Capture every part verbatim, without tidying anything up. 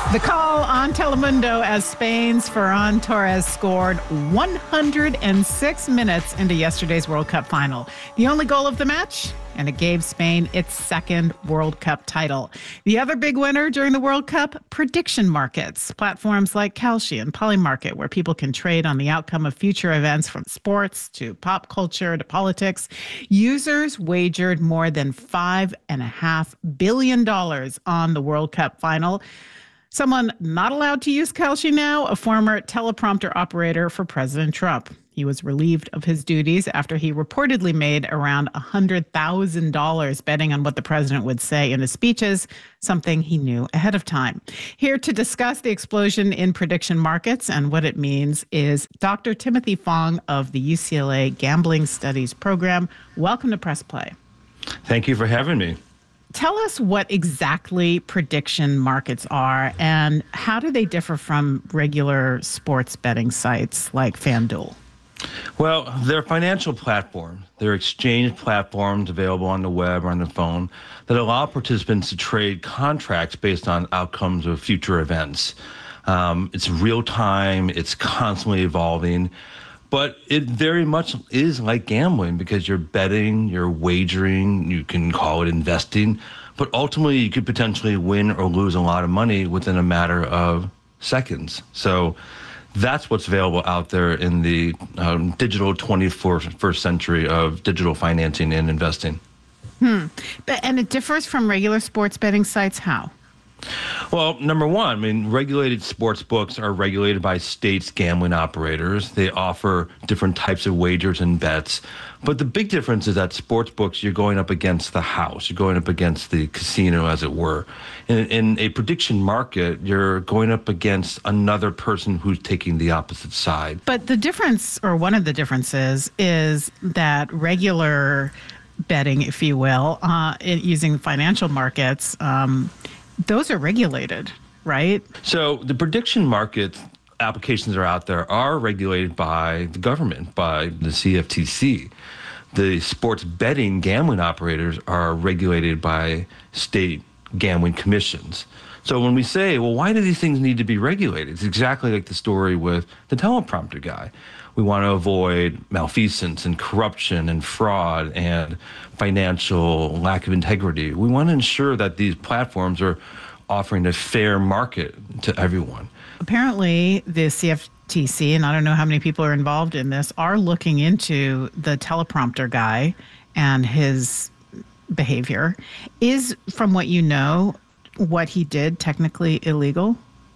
The call on Telemundo as Spain's Ferran Torres scored one hundred six minutes into yesterday's World Cup final. The only goal of the match, and it gave Spain its second World Cup title. The other big winner during the World Cup, prediction markets. Platforms like Kalshi and Polymarket, where people can trade on the outcome of future events from sports to pop culture to politics. Users wagered more than five and a half billion dollars on the World Cup final. Someone not allowed to use Kalshi now, a former teleprompter operator for President Trump. He was relieved of his duties after he reportedly made around one hundred thousand dollars betting on what the president would say in his speeches, something he knew ahead of time. Here to discuss the explosion in prediction markets and what it means is Doctor Timothy Fong of the U C L A Gambling Studies Program. Welcome to Press Play. Thank you for having me. Tell us what exactly prediction markets are and how do they differ from regular sports betting sites like FanDuel? Well, they're financial platforms. They're exchange platforms available on the web or on the phone that allow participants to trade contracts based on outcomes of future events. Um, it's real time. It's constantly evolving. But it very much is like gambling because you're betting, you're wagering, you can call it investing, but ultimately you could potentially win or lose a lot of money within a matter of seconds. So that's what's available out there in the um, digital twenty-first century of digital financing and investing. Hmm. But, and it differs from regular sports betting sites how? Well, number one, I mean, regulated sports books are regulated by states' gambling operators. They offer different types of wagers and bets. But the big difference is that sports books, you're going up against the house. You're going up against the casino, as it were. In, in a prediction market, you're going up against another person who's taking the opposite side. But the difference, or one of the differences, is that regular betting, if you will, uh, in, using financial markets, um, those are regulated, right? So the prediction market applications that are out there are regulated by the government, by the C F T C. The sports betting gambling operators are regulated by state gambling commissions. So when we say, well, why do these things need to be regulated? It's exactly like the story with the teleprompter guy. We want to avoid malfeasance and corruption and fraud and financial lack of integrity. We want to ensure that these platforms are offering a fair market to everyone. Apparently, the C F T C, and I don't know how many people are involved in this, are looking into the teleprompter guy and his behavior. Is, from what you know, what he did technically illegal?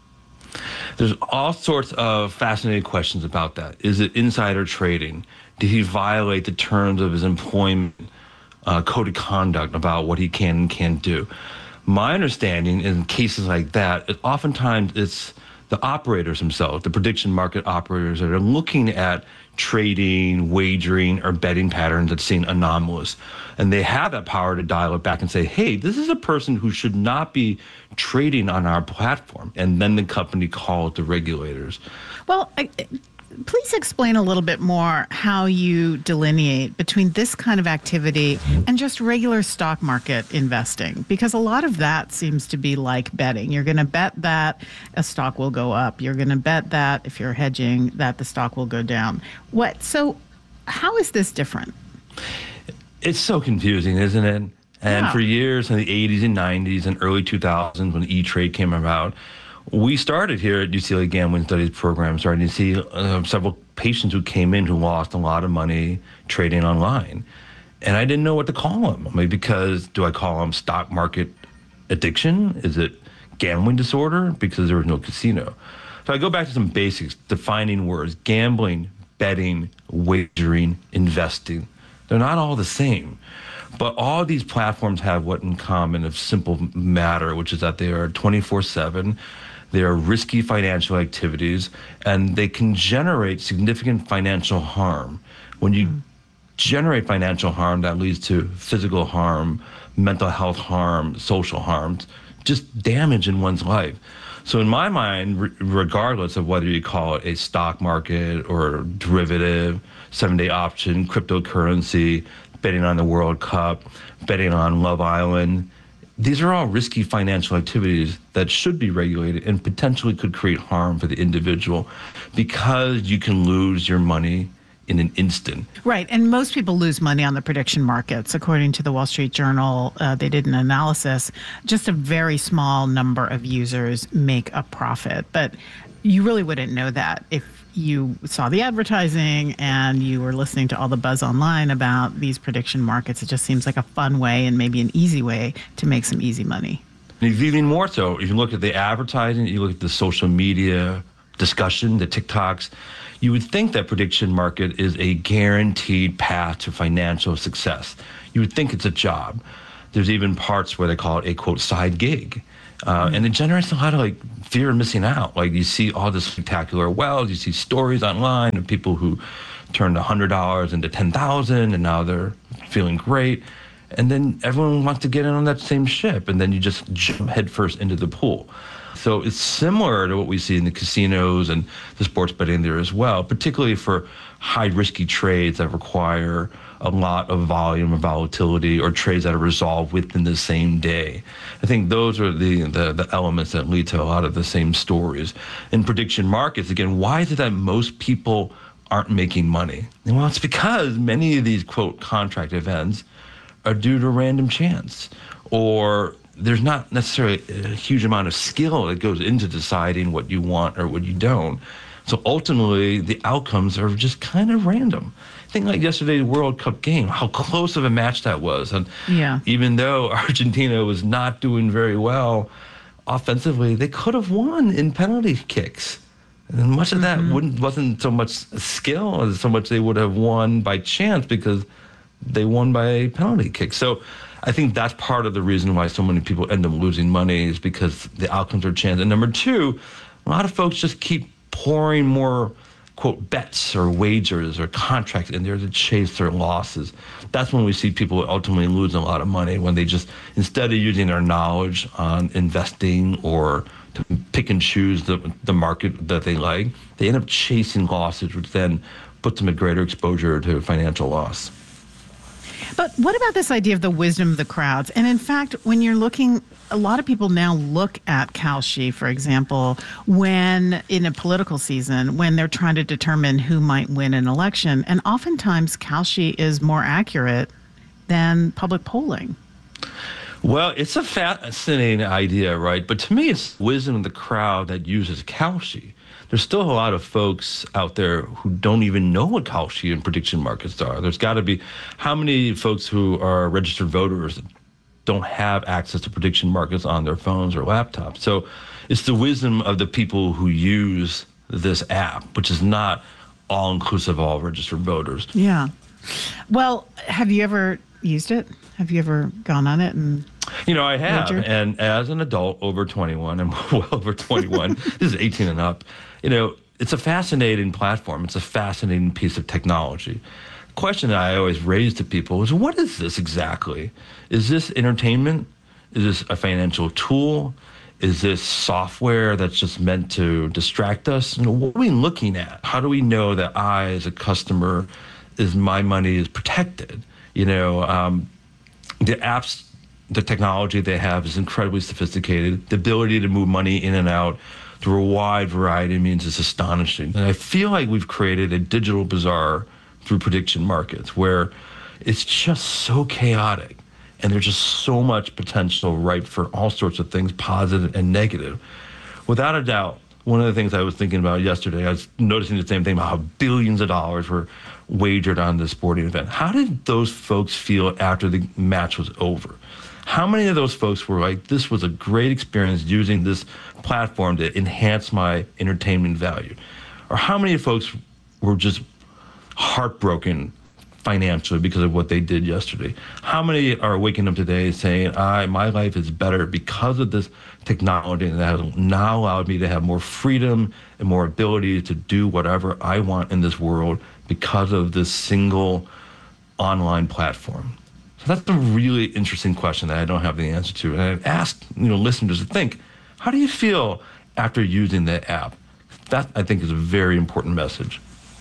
There's all sorts of fascinating questions about that. Is it insider trading? Did he violate the terms of his employment uh, code of conduct about what he can and can't do? My understanding in cases like that, it, oftentimes it's the operators themselves, the prediction market operators that are looking at trading, wagering, or betting patterns that seem anomalous. And they have that power to dial it back and say, hey, this is a person who should not be trading on our platform. And then the company calls the regulators. Well, I, please explain a little bit more how you delineate between this kind of activity and just regular stock market investing, because a lot of that seems to be like betting. You're going to bet that a stock will go up. You're going to bet that if you're hedging that the stock will go down. What? So how is this different? It's so confusing, isn't it? And yeah. For years in the eighties and nineties and early two thousands when E-Trade came about, we started here at U C L A Gambling Studies Program, starting to see uh, several patients who came in who lost a lot of money trading online. And I didn't know what to call them. I mean, because do I call them stock market addiction? Is it gambling disorder? Because there was no casino. So I go back to some basics, defining words: gambling, betting, wagering, investing. They're not all the same. But all these platforms have what in common of simple matter, which is that they are twenty-four seven. They are risky financial activities, and they can generate significant financial harm. When you mm-hmm. generate financial harm, that leads to physical harm, mental health harm, social harms, just damage in one's life. So in my mind, re- regardless of whether you call it a stock market or derivative, seven-day option, cryptocurrency, betting on the World Cup, betting on Love Island, these are all risky financial activities that should be regulated and potentially could create harm for the individual because you can lose your money in an instant. Right. And most people lose money on the prediction markets. According to the Wall Street Journal, uh, they did an analysis. Just a very small number of users make a profit. But you really wouldn't know that if you saw the advertising and you were listening to all the buzz online about these prediction markets. It just seems like a fun way and maybe an easy way to make some easy money. And even more so, if you look at the advertising, you look at the social media discussion, the TikToks, you would think that prediction market is a guaranteed path to financial success. You would think it's a job. There's even parts where they call it a, quote, side gig. Uh, mm-hmm. And it generates a lot of like fear of missing out. Like you see all this spectacular wealth, you see stories online of people who turned one hundred dollars into ten thousand dollars and now they're feeling great. And then everyone wants to get in on that same ship, and then you just jump headfirst into the pool. So it's similar to what we see in the casinos and the sports betting there as well, particularly for high risky trades that require a lot of volume or volatility, or trades that are resolved within the same day. I think those are the, the, the elements that lead to a lot of the same stories. In prediction markets, again, why is it that most people aren't making money? And well, it's because many of these, quote, contract events are due to random chance, or there's not necessarily a huge amount of skill that goes into deciding what you want or what you don't. So ultimately, the outcomes are just kind of random. Think like yesterday's World Cup game, how close of a match that was. And yeah. even though Argentina was not doing very well offensively, they could have won in penalty kicks. And much of that mm-hmm. wouldn't, wasn't so much skill as so much they would have won by chance because they won by penalty kicks. So I think that's part of the reason why so many people end up losing money, is because the outcomes are chance. And number two, a lot of folks just keep pouring more, quote, bets or wagers or contracts in there to chase their losses. That's when we see people ultimately losing a lot of money, when they just, instead of using their knowledge on investing or to pick and choose the, the market that they like, they end up chasing losses, which then puts them at greater exposure to financial loss. But what about this idea of the wisdom of the crowds? And in fact, when you're looking, a lot of people now look at Kalshi, for example, when in a political season, when they're trying to determine who might win an election. And oftentimes Kalshi is more accurate than public polling. Well, it's a fascinating idea, right? But to me, it's wisdom of the crowd that uses Kalshi. There's still a lot of folks out there who don't even know what Kalshi and prediction markets are. There's got to be, how many folks who are registered voters don't have access to prediction markets on their phones or laptops? So it's the wisdom of the people who use this app, which is not all-inclusive of all registered voters. Yeah. Well, have you ever used it? Have you ever gone on it and... You know, I have, wagered? And as an adult over twenty-one, I'm well over twenty-one, this is eighteen and up, you know, it's a fascinating platform. It's a fascinating piece of technology. The question that I always raise to people is, what is this exactly? Is this entertainment? Is this a financial tool? Is this software that's just meant to distract us? You know, what are we looking at? How do we know that I, as a customer, is my money is protected? You know, um, the apps, the technology they have is incredibly sophisticated. The ability to move money in and out through a wide variety of means is astonishing. And I feel like we've created a digital bazaar through prediction markets where it's just so chaotic and there's just so much potential ripe for all sorts of things, positive and negative. Without a doubt, one of the things I was thinking about yesterday, I was noticing the same thing about how billions of dollars were wagered on this sporting event. How did those folks feel after the match was over? How many of those folks were like, this was a great experience using this platform to enhance my entertainment value? Or how many folks were just heartbroken financially because of what they did yesterday? How many are waking up today saying, I, my life is better because of this technology that has now allowed me to have more freedom and more ability to do whatever I want in this world because of this single online platform? So that's a really interesting question that I don't have the answer to. And I've asked, you know, listeners to think, how do you feel after using the app? That, I think, is a very important message.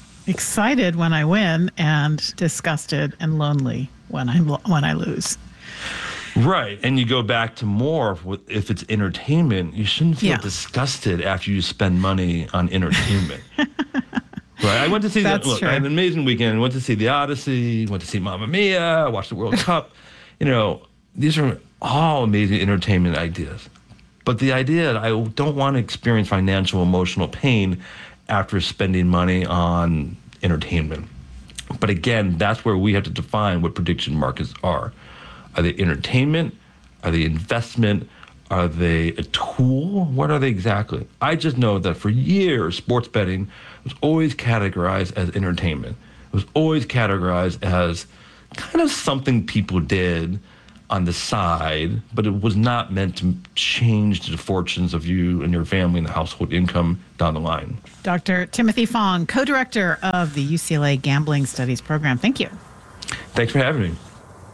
Excited when I win and disgusted and lonely when I when I lose. Right. And you go back to more, if it's entertainment, you shouldn't feel Yeah. disgusted after you spend money on entertainment. Right. I went to see That's the, look, true. I had an amazing weekend. Went to see The Odyssey, went to see Mamma Mia, watched the World Cup. You know, these are all amazing entertainment ideas. But the idea that I don't want to experience financial, emotional pain after spending money on entertainment. But again, that's where we have to define what prediction markets are. Are they entertainment? Are they investment? Are they a tool? What are they exactly? I just know that for years, sports betting was always categorized as entertainment. It was always categorized as kind of something people did on the side, but it was not meant to change the fortunes of you and your family and the household income down the line. Doctor Timothy Fong, co-director of the U C L A Gambling Studies Program. Thank you. Thanks for having me.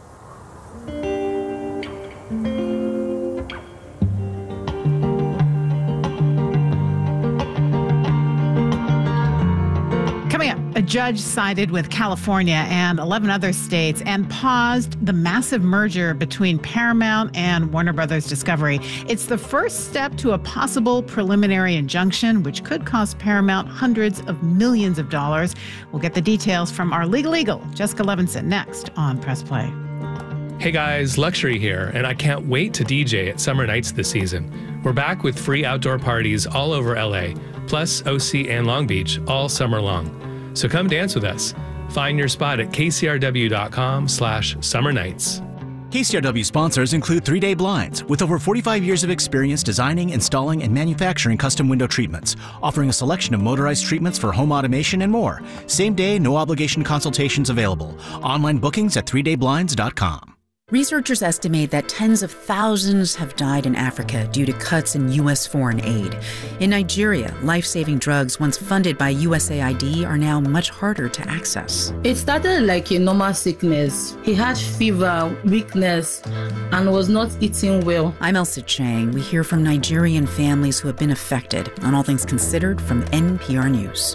Coming up, a judge sided with California and eleven other states and paused the massive merger between Paramount and Warner Brothers Discovery. It's the first step to a possible preliminary injunction, which could cost Paramount hundreds of millions of dollars. We'll get the details from our legal eagle, Jessica Levinson, next on Press Play. Hey guys, Luxury here, and I can't wait to D J at Summer Nights this season. We're back with free outdoor parties all over L A, plus O C and Long Beach all summer long. So come dance with us. Find your spot at kcrw.com slash summer nights. K C R W sponsors include three day Blinds, with over forty-five years of experience designing, installing, and manufacturing custom window treatments, offering a selection of motorized treatments for home automation and more. Same day, no obligation consultations available. Online bookings at three day blinds dot com. Researchers estimate that tens of thousands have died in Africa due to cuts in U S foreign aid. In Nigeria, life-saving drugs once funded by U S A I D are now much harder to access. It started like a normal sickness. He had fever, weakness, and was not eating well. I'm Elsa Chang. We hear from Nigerian families who have been affected on All Things Considered from N P R News.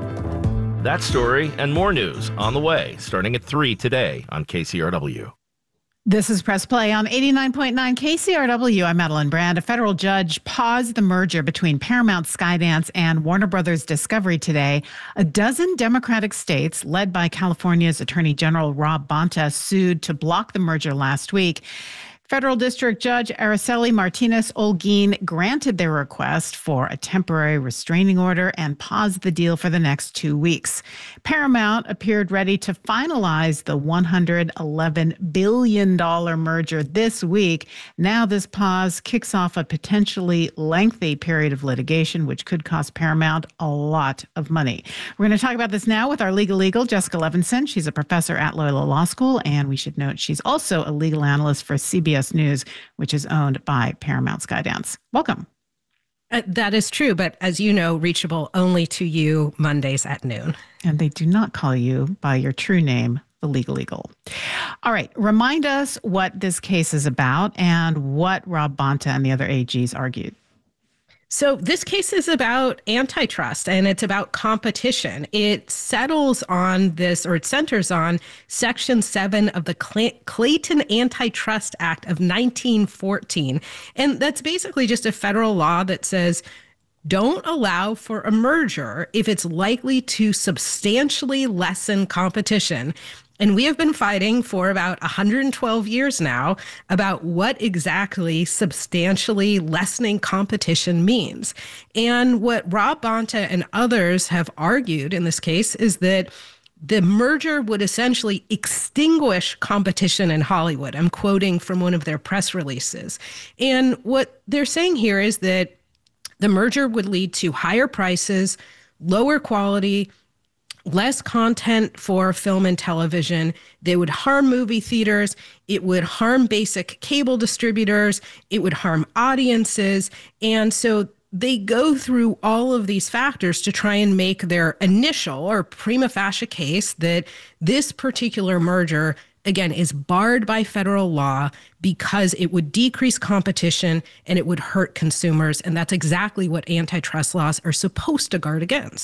That story and more news on the way, starting at three today on K C R W. This is Press Play on eighty-nine point nine K C R W. I'm Madeline Brand. A federal judge paused the merger between Paramount Skydance and Warner Brothers Discovery today. A dozen Democratic states, led by California's Attorney General Rob Bonta, sued to block the merger last week. Federal District Judge Araceli Martinez-Olguin granted their request for a temporary restraining order and paused the deal for the next two weeks. Paramount appeared ready to finalize the one hundred eleven billion dollars merger this week. Now this pause kicks off a potentially lengthy period of litigation, which could cost Paramount a lot of money. We're going to talk about this now with our legal eagle, Jessica Levinson. She's a professor at Loyola Law School, and we should note she's also a legal analyst for C B S News, which is owned by Paramount Skydance. Welcome. Uh, that is true, but as you know, reachable only to you Mondays at noon. And they do not call you by your true name, the legal eagle. All right, remind us what this case is about and what Rob Bonta and the other A Gs argued. So this case is about antitrust and it's about competition. It settles on this, or it centers on Section seven of the Clay- Clayton Antitrust Act of nineteen fourteen. And that's basically just a federal law that says don't allow for a merger if it's likely to substantially lessen competition. And we have been fighting for about one hundred twelve years now about what exactly substantially lessening competition means. And what Rob Bonta and others have argued in this case is that the merger would essentially extinguish competition in Hollywood. I'm quoting from one of their press releases. And what they're saying here is that the merger would lead to higher prices, lower quality, less content for film and television. They would harm movie theaters. It would harm basic cable distributors. It would harm audiences. And so they go through all of these factors to try and make their initial or prima facie case that this particular merger, again, is barred by federal law because it would decrease competition and it would hurt consumers. And that's exactly what antitrust laws are supposed to guard against.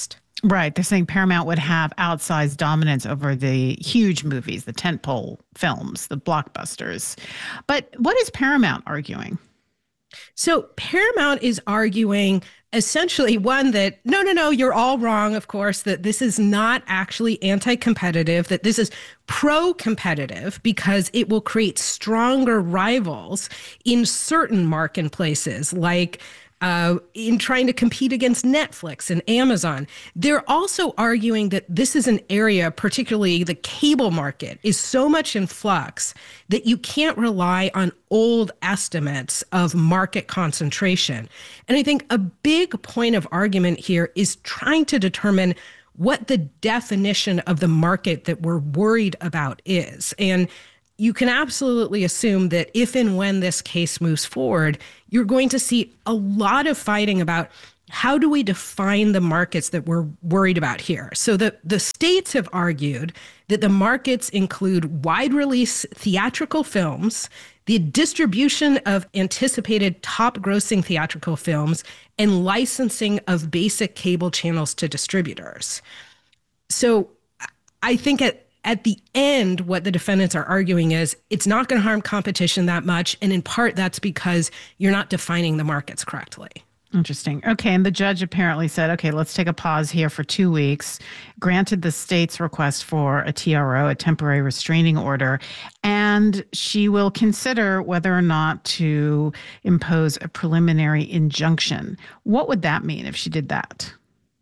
Right. They're saying Paramount would have outsized dominance over the huge movies, the tentpole films, the blockbusters. But what is Paramount arguing? So Paramount is arguing essentially, one, that no, no, no, you're all wrong, of course, that this is not actually anti-competitive, that this is pro-competitive because it will create stronger rivals in certain marketplaces, like Uh, in trying to compete against Netflix and Amazon. They're also arguing that this is an area, particularly the cable market, is so much in flux that you can't rely on old estimates of market concentration. And I think a big point of argument here is trying to determine what the definition of the market that we're worried about is. And you can absolutely assume that if and when this case moves forward, you're going to see a lot of fighting about how do we define the markets that we're worried about here. So the, the states have argued that the markets include wide release theatrical films, the distribution of anticipated top grossing theatrical films, and licensing of basic cable channels to distributors. So I think at At the end, what the defendants are arguing is it's not going to harm competition that much. And in part, that's because you're not defining the markets correctly. Interesting. Okay. And the judge apparently said, okay, let's take a pause here for two weeks, granted the state's request for a T R O, a temporary restraining order, and she will consider whether or not to impose a preliminary injunction. What would that mean if she did that?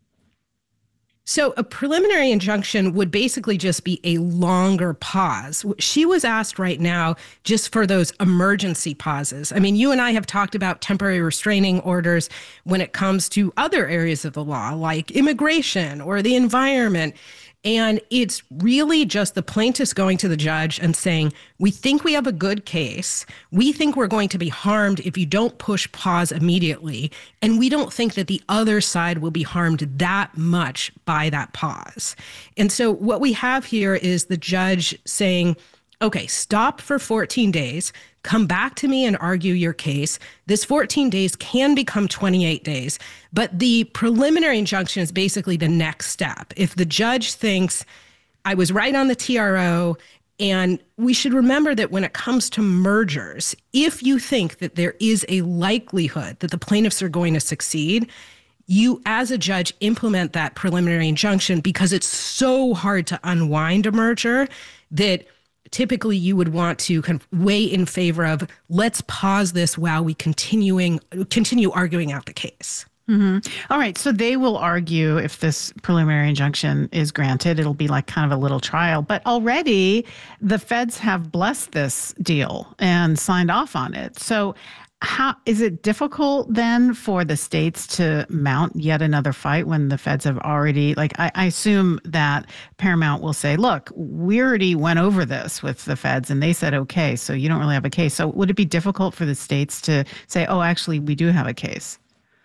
So a preliminary injunction would basically just be a longer pause. She was asked right now just for those emergency pauses. I mean, you and I have talked about temporary restraining orders when it comes to other areas of the law, like immigration or the environment. And it's really just the plaintiffs going to the judge and saying, we think we have a good case. We think we're going to be harmed if you don't push pause immediately. And we don't think that the other side will be harmed that much by that pause. And so what we have here is the judge saying, okay, stop for fourteen days, come back to me and argue your case. This fourteen days can become twenty-eight days, but the preliminary injunction is basically the next step. If the judge thinks I was right on the T R O, and we should remember that when it comes to mergers, if you think that there is a likelihood that the plaintiffs are going to succeed, you as a judge implement that preliminary injunction because it's so hard to unwind a merger that typically you would want to kind of weigh in favor of, let's pause this while we continuing continue arguing out the case. Mm-hmm. All right. So they will argue if this preliminary injunction is granted, it'll be like kind of a little trial. But already the feds have blessed this deal and signed off on it. So how is it difficult then for the states to mount yet another fight when the feds have already, like, I, I assume that Paramount will say, look, we already went over this with the feds and they said, okay, so you don't really have a case. So would it be difficult for the states to say, oh, actually, we do have a case?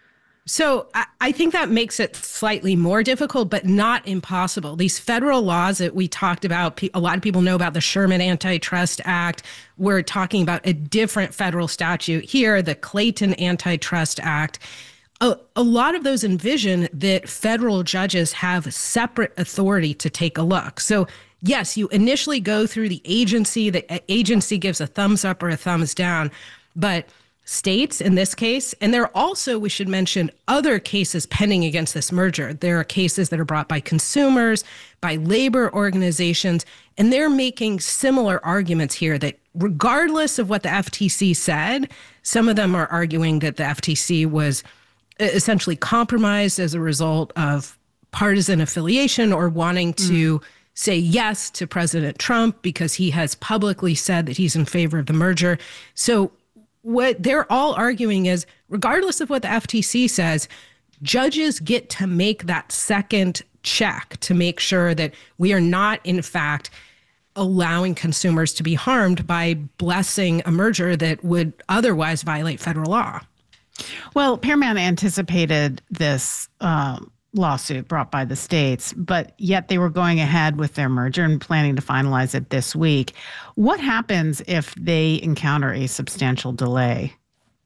So I think that makes it slightly more difficult, but not impossible. These federal laws that we talked about, a lot of people know about the Sherman Antitrust Act. We're talking about a different federal statute here, the Clayton Antitrust Act. A, a lot of those envision that federal judges have separate authority to take a look. So yes, you initially go through the agency, the agency gives a thumbs up or a thumbs down, but states in this case, and there are also, we should mention, other cases pending against this merger. There are cases that are brought by consumers, by labor organizations, and they're making similar arguments here that regardless of what the F T C said, some of them are arguing that the F T C was essentially compromised as a result of partisan affiliation or wanting to mm. say yes to President Trump because he has publicly said that he's in favor of the merger. So what they're all arguing is, regardless of what the F T C says, judges get to make that second check to make sure that we are not, in fact, allowing consumers to be harmed by blessing a merger that would otherwise violate federal law. Well, Paramount anticipated this um, lawsuit brought by the states, but yet they were going ahead with their merger and planning to finalize it this week. What happens if they encounter a substantial delay?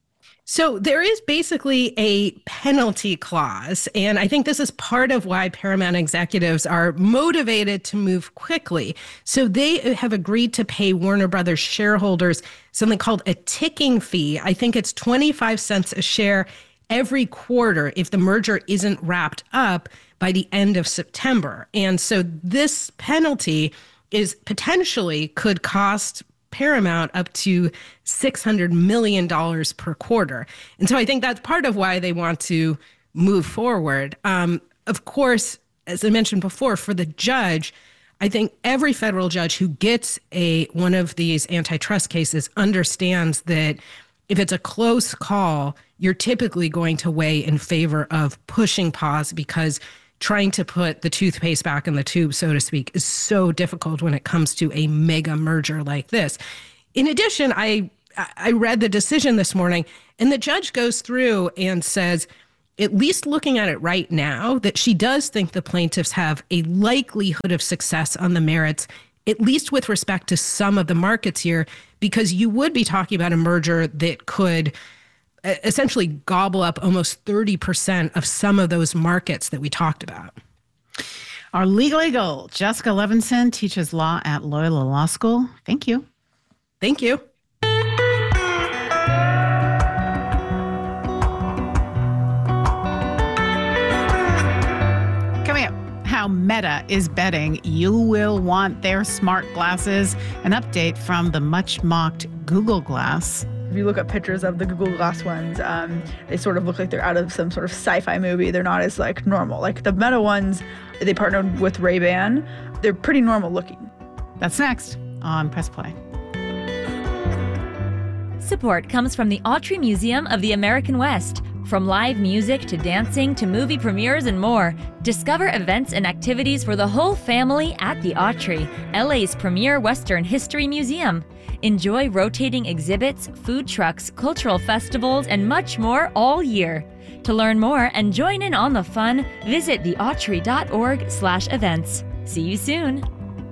So there is basically a penalty clause, and I think this is part of why Paramount executives are motivated to move quickly. So they have agreed to pay Warner Brothers shareholders something called a ticking fee. I think it's twenty-five cents a share every quarter if the merger isn't wrapped up by the end of September. And so this penalty is potentially could cost Paramount up to six hundred million dollars per quarter. And so I think that's part of why they want to move forward. Um, of course, as I mentioned before, for the judge, I think every federal judge who gets a one of these antitrust cases understands that if it's a close call, you're typically going to weigh in favor of pushing pause because trying to put the toothpaste back in the tube, so to speak, is so difficult when it comes to a mega merger like this. In addition, I I read the decision this morning, and the judge goes through and says, at least looking at it right now, that she does think the plaintiffs have a likelihood of success on the merits, at least with respect to some of the markets here, because you would be talking about a merger that could essentially gobble up almost thirty percent of some of those markets that we talked about. Our legal eagle, Jessica Levinson, teaches law at Loyola Law School. Thank you. Thank you. Coming up, how Meta is betting you will want their smart glasses. An update from the much-mocked Google Glass. If you look at pictures of the Google Glass ones, um, they sort of look like they're out of some sort of sci-fi movie. They're not as like normal. Like the Meta ones, they partnered with Ray-Ban. They're pretty normal looking. That's next on Press Play. Support comes from the Autry Museum of the American West. From live music to dancing to movie premieres and more, discover events and activities for the whole family at the Autry, L A's premier Western history museum. Enjoy rotating exhibits, food trucks, cultural festivals, and much more all year. To learn more and join in on the fun, visit the autry dot org slash events. See you soon.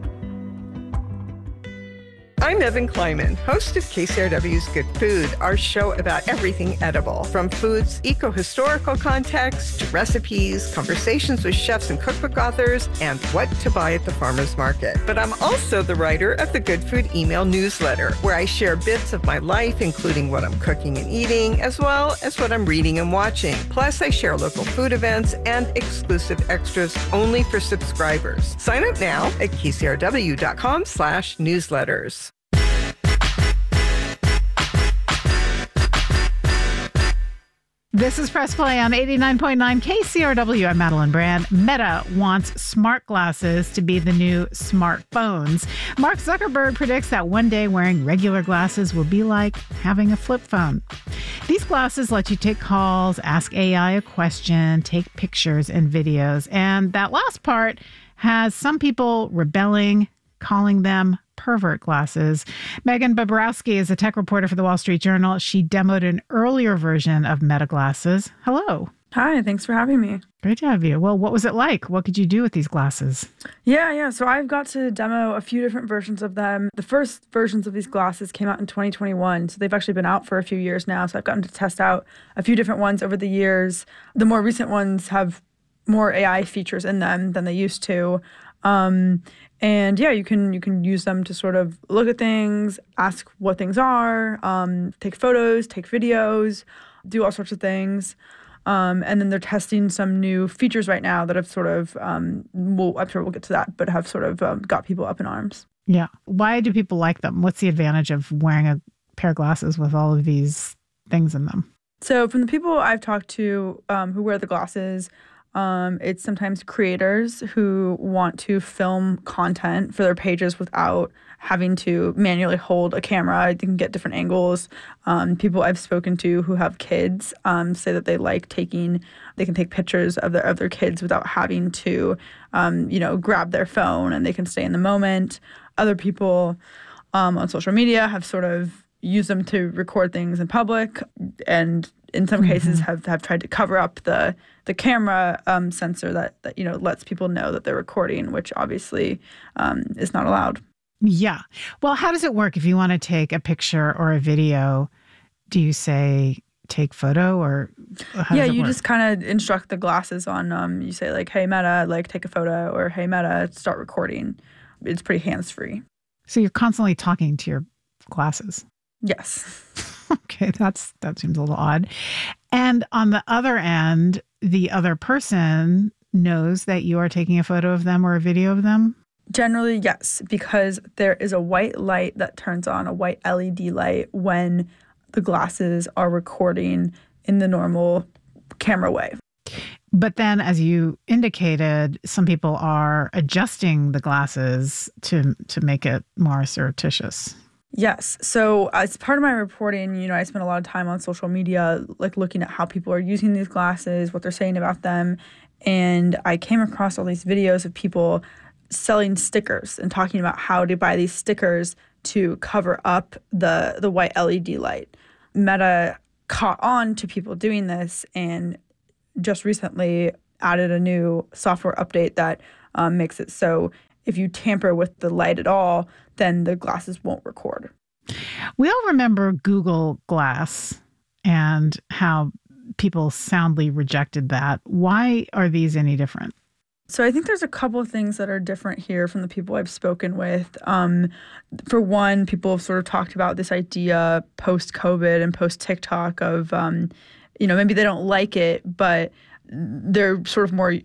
I'm Evan Kleiman, host of K C R W's Good Food, our show about everything edible, from food's eco-historical context to recipes, conversations with chefs and cookbook authors, and what to buy at the farmer's market. But I'm also the writer of the Good Food email newsletter, where I share bits of my life, including what I'm cooking and eating, as well as what I'm reading and watching. Plus, I share local food events and exclusive extras only for subscribers. Sign up now at K C R W dot com slash newsletters. This is Press Play on eighty-nine point nine K C R W. I'm Madeline Brand. Meta wants smart glasses to be the new smartphones. Mark Zuckerberg predicts that one day wearing regular glasses will be like having a flip phone. These glasses let you take calls, ask A I a question, take pictures and videos. And that last part has some people rebelling, calling them pervert glasses. Megan Bobrowski is a tech reporter for the Wall Street Journal. She demoed an earlier version of Meta glasses. Hello. Hi, thanks for having me. Great to have you. Well, what was it like? What could you do with these glasses? Yeah, yeah. So I've got to demo a few different versions of them. The first versions of these glasses came out in twenty twenty-one. So they've actually been out for a few years now. So I've gotten to test out a few different ones over the years. The more recent ones have more A I features in them than they used to. Um, and yeah, you can you can use them to sort of look at things, ask what things are, um, take photos, take videos, do all sorts of things. Um, and then they're testing some new features right now that have sort of, um, we'll, I'm sure we'll get to that, but have sort of um, got people up in arms. Yeah. Why do people like them? What's the advantage of wearing a pair of glasses with all of these things in them? So from the people I've talked to um, who wear the glasses, Um, it's sometimes creators who want to film content for their pages without having to manually hold a camera. You can get different angles. Um, people I've spoken to who have kids um, say that they like taking, they can take pictures of their of their kids without having to, um, you know, grab their phone, and they can stay in the moment. Other people um, on social media have sort of used them to record things in public, and in some mm-hmm. cases have, have tried to cover up the the camera um, sensor that, that, you know, lets people know that they're recording, which obviously um, is not allowed. Yeah. Well, how does it work if you want to take a picture or a video? Do you say, take photo, or how yeah, does it you work? just kind of instruct the glasses on, um, you say like, hey, Meta, like take a photo, or hey, Meta, start recording. It's pretty hands-free. So you're constantly talking to your glasses. Yes. Okay, that's that seems a little odd. And on the other end, the other person knows that you are taking a photo of them or a video of them? Generally, yes, because there is a white light that turns on, a white L E D light, when the glasses are recording in the normal camera way. But then, as you indicated, some people are adjusting the glasses to to make it more surreptitious. Yes. So as part of my reporting, you know, I spent a lot of time on social media, like looking at how people are using these glasses, what they're saying about them. And I came across all these videos of people selling stickers and talking about how to buy these stickers to cover up the, the white L E D light. Meta caught on to people doing this and just recently added a new software update that um, makes it so if you tamper with the light at all, then the glasses won't record. We all remember Google Glass and how people soundly rejected that. Why are these any different? So I think there's a couple of things that are different here from the people I've spoken with. Um, for one, people have sort of talked about this idea post-COVID and post-TikTok of, um, you know, maybe they don't like it, but they're sort of more